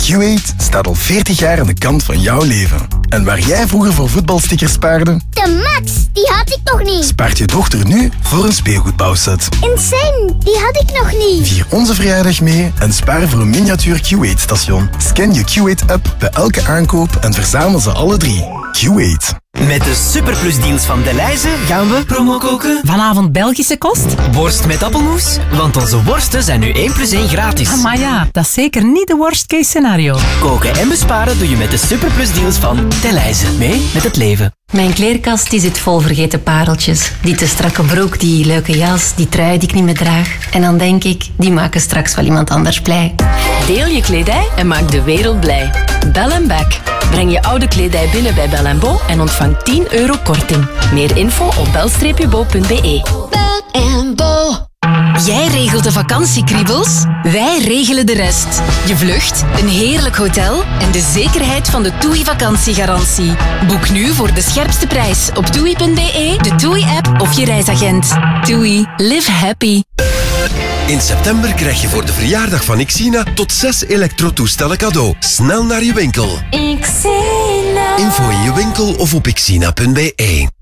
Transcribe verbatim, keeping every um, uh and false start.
Q acht staat al veertig jaar aan de kant van jouw leven. En waar jij vroeger voor voetbalstickers spaarde... De Max, die had ik nog niet. Spaart je dochter nu voor een speelgoedbouwset. Insane, die had ik nog niet. Vier onze verjaardag mee en spaar voor een miniatuur Q acht-station. Scan je Q acht-app bij elke aankoop en verzamel ze alle drie. Q acht. Met de superplusdeals van Delhaize gaan we promo koken. Vanavond Belgische kost? Worst met appelmoes, want onze worsten zijn nu één plus één gratis. Ah, maar ja, dat is zeker niet de worst case scenario. Koken en besparen doe je met de superplusdeals van Delhaize. Mee met het leven. Mijn kleerkast die zit vol vergeten pareltjes. Die te strakke broek, die leuke jas, die trui die ik niet meer draag. En dan denk ik, die maken straks wel iemand anders blij. Deel je kledij en maak de wereld blij. Bell and Back. Breng je oude kledij binnen bij Bell and Bo en ontvang tien euro korting. Meer info op bel streepje bo punt be. Bell and Bo. Jij regelt de vakantiekriebels, wij regelen de rest. Je vlucht, een heerlijk hotel en de zekerheid van de TUI vakantiegarantie. Boek nu voor de scherpste prijs op toei punt be, de TUI-app of je reisagent. TUI, live happy. In september krijg je voor de verjaardag van Xina tot zes elektrotoestellen cadeau. Snel naar je winkel. Xina. Info in je winkel of op xina punt be.